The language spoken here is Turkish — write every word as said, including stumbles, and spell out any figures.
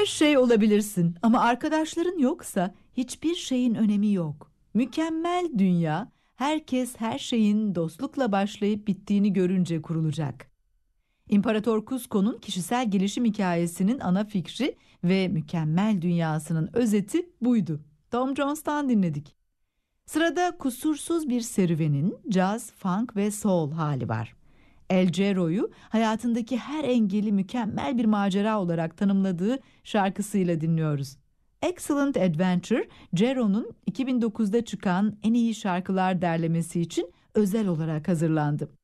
Her şey olabilirsin ama arkadaşların yoksa hiçbir şeyin önemi yok. Mükemmel dünya, herkes her şeyin dostlukla başlayıp bittiğini görünce kurulacak. İmparator Kuzco'nun kişisel gelişim hikayesinin ana fikri ve mükemmel dünyasının özeti buydu. Tom Jones'tan dinledik. Sırada kusursuz bir serüvenin caz, funk ve soul hali var. El Cerro'yu hayatındaki her engeli mükemmel bir macera olarak tanımladığı şarkısıyla dinliyoruz. Excellent Adventure, Cerro'nun iki bin dokuzda çıkan en iyi şarkılar derlemesi için özel olarak hazırlandı.